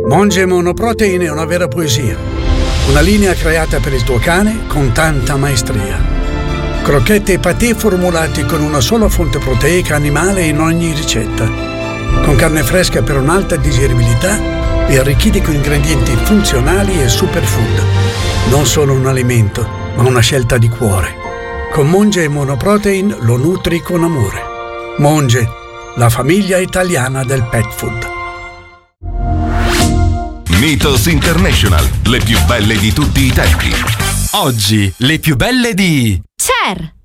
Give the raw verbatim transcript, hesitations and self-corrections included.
Monge Monoprotein è una vera poesia. Una linea creata per il tuo cane con tanta maestria. Crocchette e patè formulati con una sola fonte proteica animale in ogni ricetta. Con carne fresca per un'alta digeribilità e arricchiti con ingredienti funzionali e superfood. Non solo un alimento, ma una scelta di cuore. Con Monge Monoprotein lo nutri con amore. Monge, la famiglia italiana del pet food. Mythos International, le più belle di tutti i tempi. Oggi, le più belle di Cher.